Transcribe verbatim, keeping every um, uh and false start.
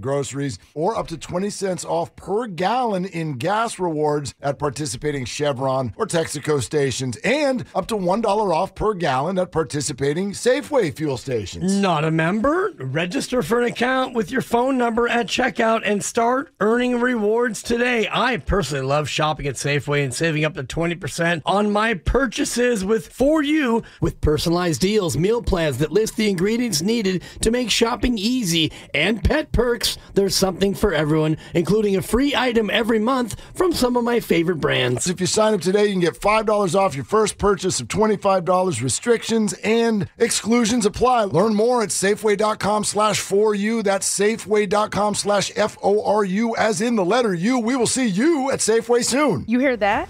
groceries, or up to twenty cents off per gallon in gas rewards at participating Chevron or Texaco stations, and up to one dollar off per gallon at participating Safeway fuel stations. Not a member? Register for an account with your phone number at checkout and start earning rewards today. I personally love shopping at Safeway and saving up to twenty percent on my purchases with For You. With personalized deals, meal plans that list the ingredients needed to make shopping easy, and pet perks, there's something for everyone, including a free item every month from some of my favorite brands. If you sign up today, you can get five dollars off your first purchase of twenty-five dollars. Restrictions and exclusions apply. Learn more at Safeway.com slash for you. That's Safeway.com slash F O R U, as in the letter U. We will see you at Safeway soon. You hear that?